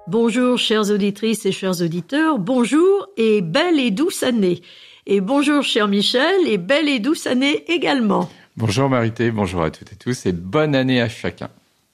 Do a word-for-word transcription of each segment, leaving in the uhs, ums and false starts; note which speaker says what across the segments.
Speaker 1: Bonjour chères auditrices et chers auditeurs, bonjour et belle et douce année. Et bonjour cher Michel et belle et douce année également.
Speaker 2: Bonjour Marité, bonjour à toutes et tous et bonne année à chacun.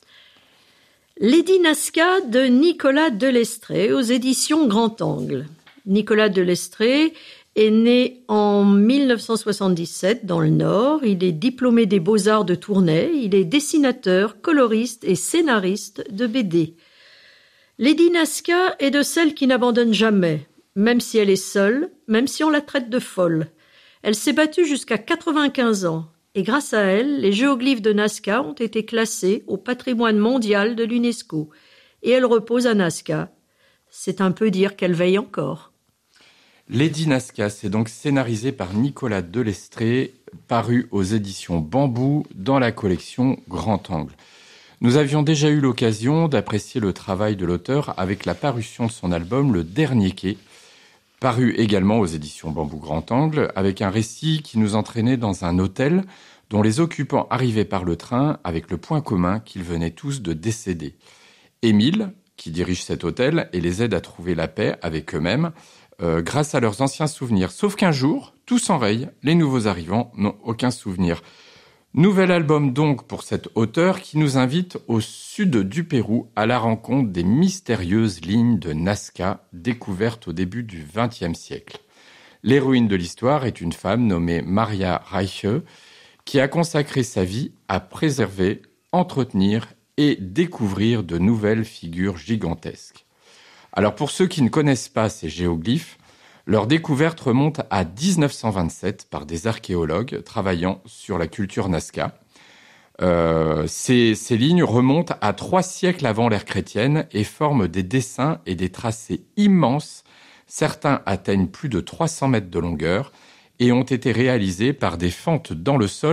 Speaker 1: Lady Nazca de Nicolas Delestrée aux éditions Grand Angle. Nicolas Delestrée est né en mille neuf cent soixante-dix-sept dans le Nord. Il est diplômé des Beaux-Arts de Tournai. Il est dessinateur, coloriste et scénariste de B D. Lady Nazca est de celles qui n'abandonnent jamais, même si elle est seule, même si on la traite de folle. Elle s'est battue jusqu'à quatre-vingt-quinze ans, et grâce à elle, les géoglyphes de Nazca ont été classés au patrimoine mondial de l'UNESCO. Et elle repose à Nazca. C'est un peu dire qu'elle veille encore.
Speaker 2: Lady Nazca, c'est donc scénarisé par Nicolas Delestrée, paru aux éditions Bambou dans la collection Grand Angle. Nous avions déjà eu l'occasion d'apprécier le travail de l'auteur avec la parution de son album Le Dernier Quai, paru également aux éditions Bambou Grand Angle, avec un récit qui nous entraînait dans un hôtel dont les occupants arrivaient par le train avec le point commun qu'ils venaient tous de décéder. Émile, qui dirige cet hôtel et les aide à trouver la paix avec eux-mêmes, euh, grâce à leurs anciens souvenirs. Sauf qu'un jour, tout s'enraye, les nouveaux arrivants n'ont aucun souvenir. Nouvel album donc pour cet auteur qui nous invite au sud du Pérou à la rencontre des mystérieuses lignes de Nazca découvertes au début du vingtième siècle. L'héroïne de l'histoire est une femme nommée Maria Reiche qui a consacré sa vie à préserver, entretenir et découvrir de nouvelles figures gigantesques. Alors pour ceux qui ne connaissent pas ces géoglyphes, leur découverte remonte à dix-neuf cent vingt-sept par des archéologues travaillant sur la culture Nazca. Euh, ces, ces lignes remontent à trois siècles avant l'ère chrétienne et forment des dessins et des tracés immenses. Certains atteignent plus de trois cents mètres de longueur et ont été réalisés par des fentes dans le sol